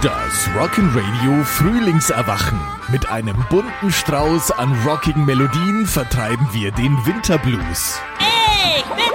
Das Rock'n'Radio Frühlingserwachen. Mit einem bunten Strauß an rockigen Melodien vertreiben wir den Winterblues. Ich bin